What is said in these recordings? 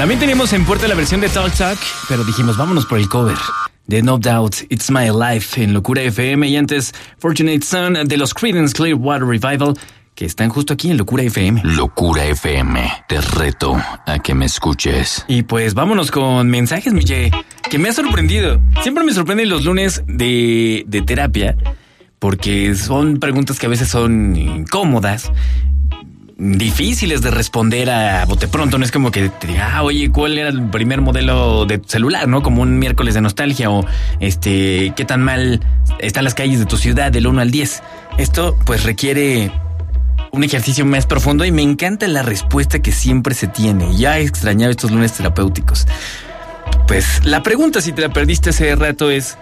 También teníamos en puerta la versión de Talk Talk, pero dijimos, vámonos por el cover de No Doubt, It's My Life en Locura FM. Y antes, Fortunate Son de los Creedence Clearwater Revival, que están justo aquí en Locura FM. Locura FM, te reto a que me escuches. Y pues vámonos con mensajes, Miche, que me ha sorprendido. Siempre me sorprenden los lunes de terapia, porque son preguntas que a veces son incómodas, difíciles de responder a bote pronto. No es como que te diga, oye, ¿cuál era el primer modelo de celular? ¿No? Como un miércoles de nostalgia, o ¿qué tan mal están las calles de tu ciudad del 1 al 10? Esto pues requiere un ejercicio más profundo y me encanta la respuesta que siempre se tiene. Ya he extrañado estos lunes terapéuticos. Pues la pregunta, si te la perdiste hace rato, es: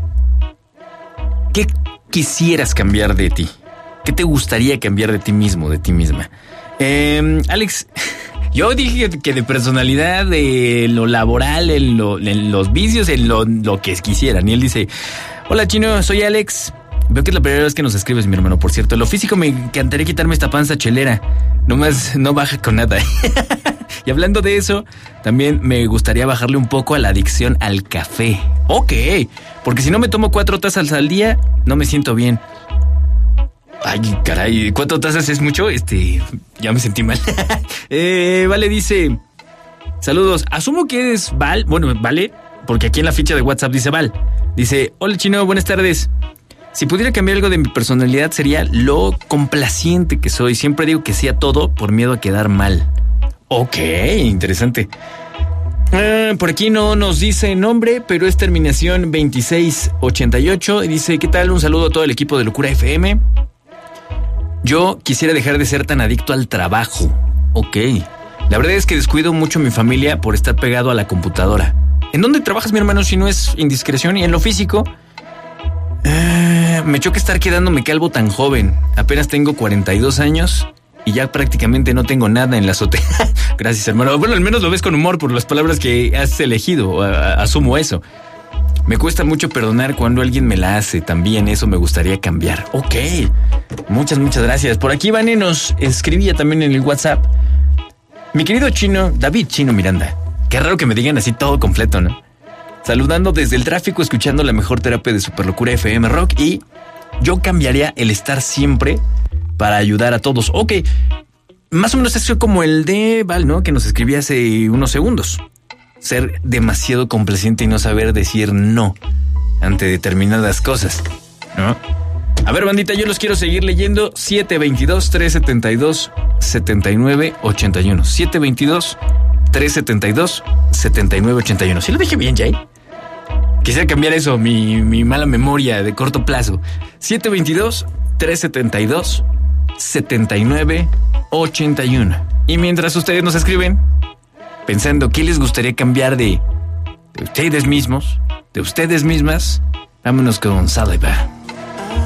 ¿qué quisieras cambiar de ti? ¿Qué te gustaría cambiar de ti mismo, de ti misma? Alex, yo dije que de personalidad, de lo laboral, en los vicios, en lo que quisieran. Y él dice: hola, Chino, soy Alex. Veo que es la primera vez que nos escribes, mi hermano. Por cierto, en lo físico me encantaría quitarme esta panza chelera. Nomás no baja con nada. Y hablando de eso, también me gustaría bajarle un poco a la adicción al café. Ok, porque si no me tomo 4 tazas al día, no me siento bien. Ay, caray, 4 tazas es mucho. Ya me sentí mal. Vale dice: saludos, asumo que eres Val. Bueno, Vale, porque aquí en la ficha de WhatsApp dice Val. Dice: hola, Chino, buenas tardes. Si pudiera cambiar algo de mi personalidad, sería lo complaciente que soy. Siempre digo que sí a todo por miedo a quedar mal. Ok, interesante. Por aquí no nos dice nombre, pero es terminación 2688. Y dice: ¿qué tal? Un saludo a todo el equipo de Locura FM. Yo quisiera dejar de ser tan adicto al trabajo. Ok. La verdad es que descuido mucho a mi familia por estar pegado a la computadora. ¿En dónde trabajas, mi hermano, si no es indiscreción? Y en lo físico, me choca estar quedándome calvo tan joven. Apenas tengo 42 años y ya prácticamente no tengo nada en la azotea. Gracias, hermano. Bueno, al menos lo ves con humor por las palabras que has elegido. Asumo eso. Me cuesta mucho perdonar cuando alguien me la hace. También eso me gustaría cambiar. Ok. Muchas gracias. Por aquí Vane nos escribía también en el WhatsApp: mi querido Chino, David Chino Miranda. Qué raro que me digan así todo completo, ¿no? Saludando desde el tráfico, escuchando la mejor terapia de Superlocura FM Rock, y yo cambiaría el estar siempre para ayudar a todos. Ok, más o menos eso como el de Val, ¿no? Que nos escribía hace unos segundos. Ser demasiado complaciente y no saber decir no ante determinadas cosas, ¿no? A ver, bandita, yo los quiero seguir leyendo. 722-372-7981. 722-372-7981. ¿Sí lo dije bien, Jay? Quisiera cambiar eso, mi mala memoria de corto plazo. 722-372-7981. Y mientras ustedes nos escriben, pensando qué les gustaría cambiar de ustedes mismos, de ustedes mismas, vámonos con Saliva.